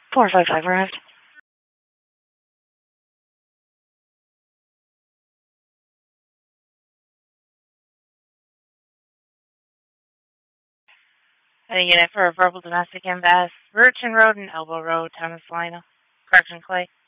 455 arrived. A unit for a verbal domestic invest, Virgin Road and Elbow Road, Thomas Lino, Correction Clay.